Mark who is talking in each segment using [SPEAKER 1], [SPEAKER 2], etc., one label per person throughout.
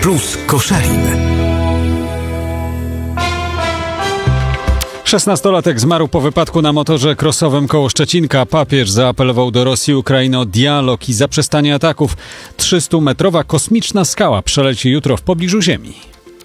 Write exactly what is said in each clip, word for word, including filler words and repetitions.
[SPEAKER 1] Plus Koszalin.
[SPEAKER 2] szesnastolatek zmarł po wypadku na motorze crossowym koło Szczecinka. Papież zaapelował do Rosji i Ukrainy o dialog i zaprzestanie ataków. trzystumetrowa kosmiczna skała przeleci jutro w pobliżu Ziemi.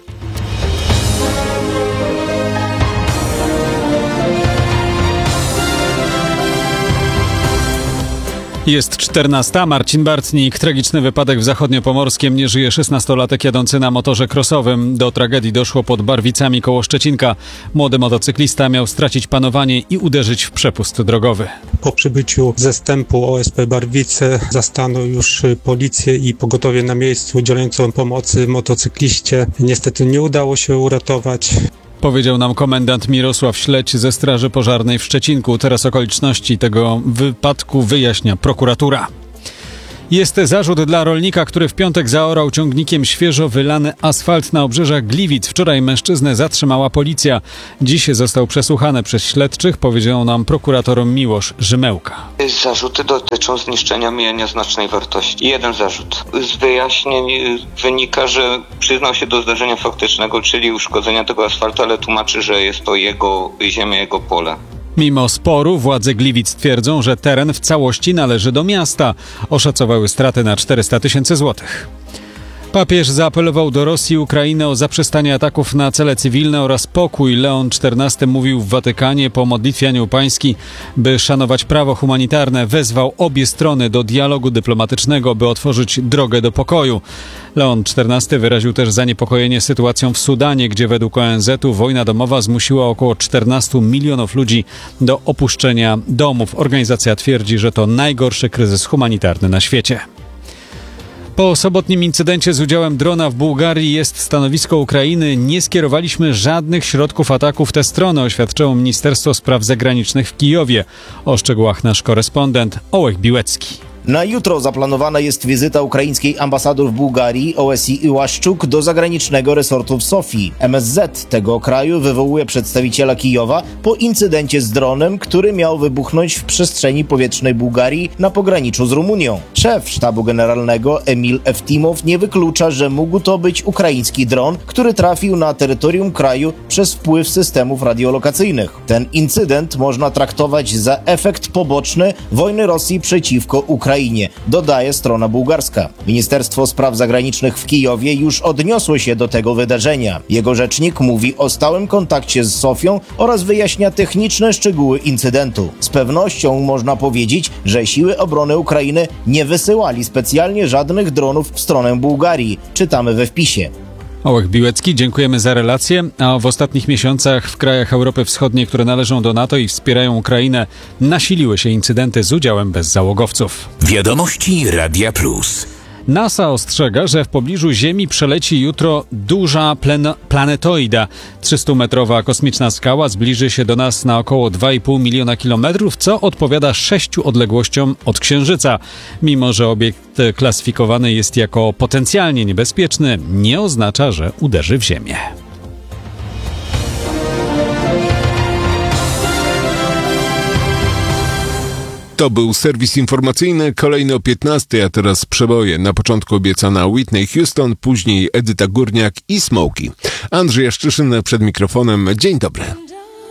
[SPEAKER 2] Jest czternasta. Marcin Bartnik. Tragiczny wypadek w Zachodniopomorskiem. Nie żyje szesnastolatek jadący na motorze crossowym. Do tragedii doszło pod Barwicami koło Szczecinka. Młody motocyklista miał stracić panowanie i uderzyć w przepust drogowy.
[SPEAKER 3] Po przybyciu zestępu O S P Barwice zastano już policję i pogotowie na miejscu udzielającą pomocy motocykliście. Niestety nie udało się uratować.
[SPEAKER 2] Powiedział nam komendant Mirosław Śledź ze Straży Pożarnej w Szczecinku. Teraz okoliczności tego wypadku wyjaśnia prokuratura. Jest zarzut dla rolnika, który w piątek zaorał ciągnikiem świeżo wylany asfalt na obrzeżach Gliwic. Wczoraj mężczyznę zatrzymała policja. Dziś został przesłuchany przez śledczych, powiedział nam prokurator Miłosz Rzymełka.
[SPEAKER 4] Zarzuty dotyczą zniszczenia mienia znacznej wartości. Jeden zarzut. Z wyjaśnień wynika, że przyznał się do zdarzenia faktycznego, czyli uszkodzenia tego asfaltu, ale tłumaczy, że jest to jego ziemia, jego pole.
[SPEAKER 2] Mimo sporu władze Gliwic twierdzą, że teren w całości należy do miasta. Oszacowały straty na czterysta tysięcy złotych. Papież zaapelował do Rosji i Ukrainy o zaprzestanie ataków na cele cywilne oraz pokój. Leon czternasty mówił w Watykanie po modlitwie Anioł Pański, by szanować prawo humanitarne. Wezwał obie strony do dialogu dyplomatycznego, by otworzyć drogę do pokoju. Leon czternasty wyraził też zaniepokojenie sytuacją w Sudanie, gdzie według O N Z u wojna domowa zmusiła około czternastu milionów ludzi do opuszczenia domów. Organizacja twierdzi, że to najgorszy kryzys humanitarny na świecie. Po sobotnim incydencie z udziałem drona w Bułgarii jest stanowisko Ukrainy. Nie skierowaliśmy żadnych środków ataku w tę stronę, oświadczyło Ministerstwo Spraw Zagranicznych w Kijowie. O szczegółach nasz korespondent Ołek Biłecki.
[SPEAKER 5] Na jutro zaplanowana jest wizyta ukraińskiej ambasador w Bułgarii Olesi Iłaszczuk do zagranicznego resortu w Sofii. M S Z tego kraju wywołuje przedstawiciela Kijowa po incydencie z dronem, który miał wybuchnąć w przestrzeni powietrznej Bułgarii na pograniczu z Rumunią. Szef sztabu generalnego Emil Eftimow nie wyklucza, że mógł to być ukraiński dron, który trafił na terytorium kraju przez wpływ systemów radiolokacyjnych. Ten incydent można traktować za efekt poboczny wojny Rosji przeciwko Ukrainie. Dodaje strona bułgarska. Ministerstwo Spraw Zagranicznych w Kijowie już odniosło się do tego wydarzenia. Jego rzecznik mówi o stałym kontakcie z Sofią oraz wyjaśnia techniczne szczegóły incydentu. Z pewnością można powiedzieć, że siły obrony Ukrainy nie wysyłali specjalnie żadnych dronów w stronę Bułgarii. Czytamy we wpisie.
[SPEAKER 2] Ołek Biłecki, dziękujemy za relację. A w ostatnich miesiącach w krajach Europy Wschodniej, które należą do NATO i wspierają Ukrainę, nasiliły się incydenty z udziałem bezzałogowców.
[SPEAKER 1] Wiadomości Radia Plus.
[SPEAKER 2] NASA ostrzega, że w pobliżu Ziemi przeleci jutro duża plen- planetoida. trzystumetrowa kosmiczna skała zbliży się do nas na około dwa i pół miliona kilometrów, co odpowiada sześciu odległościom od Księżyca. Mimo że obiekt klasyfikowany jest jako potencjalnie niebezpieczny, nie oznacza, że uderzy w Ziemię.
[SPEAKER 6] To był serwis informacyjny, kolejny o piętnastej, a teraz przeboje. Na początku obiecana Whitney Houston, później Edyta Górniak i Smokey. Andrzej Jaszczyszyn przed mikrofonem. Dzień dobry.